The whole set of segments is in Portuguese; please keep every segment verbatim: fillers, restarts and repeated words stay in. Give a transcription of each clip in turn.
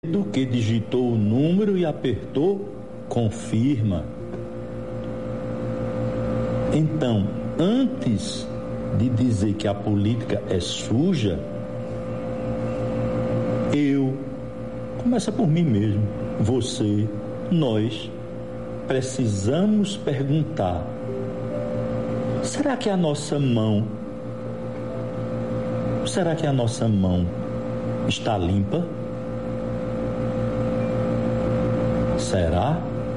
do que digitou o número e apertou confirma. Então, antes de dizer que a política é suja, eu, começa por mim mesmo, você, nós, precisamos perguntar: será que a nossa mão, será que a nossa mão está limpa? Será?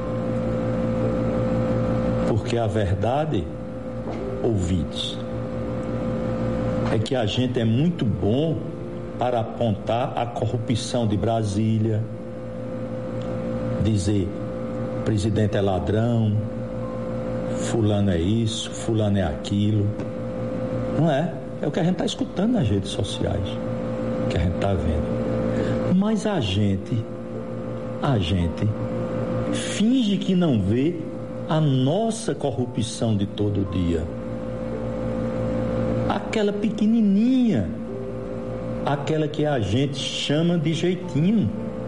Porque a verdade, ouvintes, é que a gente é muito bom para apontar a corrupção de Brasília, dizer presidente é ladrão, fulano é isso, fulano é aquilo. Não é? É o que a gente está escutando nas redes sociais, que a gente está vendo. Mas a gente, a gente finge que não vê a nossa corrupção de todo dia. Aquela pequenininha, aquela que a gente chama de jeitinho.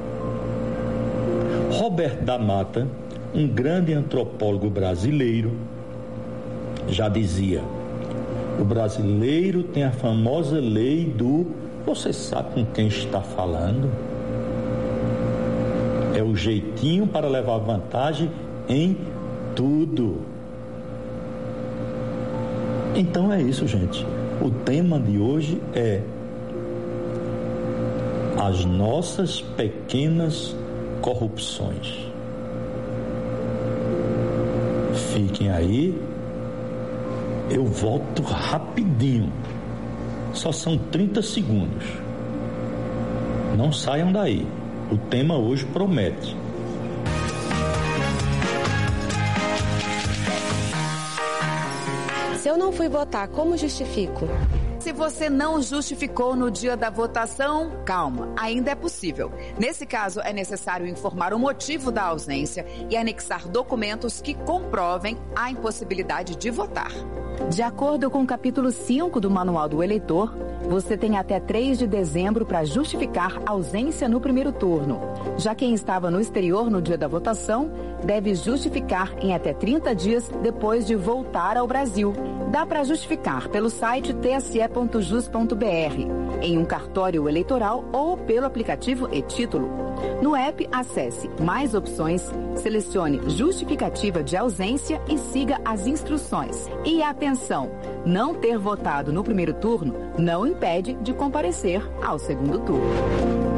Roberto da Mata, um grande antropólogo brasileiro, já dizia: o brasileiro tem a famosa lei do você sabe com quem está falando? É o jeitinho para levar vantagem em tudo. Então é isso, gente. O tema de hoje é as nossas pequenas corrupções. Fiquem aí, eu volto rapidinho. Só são trinta segundos. Não saiam daí. O tema hoje promete. Se eu não fui votar, como justifico? Se você não justificou no dia da votação, calma, ainda é possível. Nesse caso, é necessário informar o motivo da ausência e anexar documentos que comprovem a impossibilidade de votar. De acordo com o capítulo cinco do Manual do Eleitor, você tem até três de dezembro para justificar ausência no primeiro turno. Já quem estava no exterior no dia da votação deve justificar em até trinta dias depois de voltar ao Brasil. Dá para justificar pelo site t s e ponto jus ponto b r, em um cartório eleitoral ou pelo aplicativo e-Título. No app, acesse Mais Opções, selecione Justificativa de Ausência e siga as instruções. E atenção, não ter votado no primeiro turno não impede de comparecer ao segundo turno.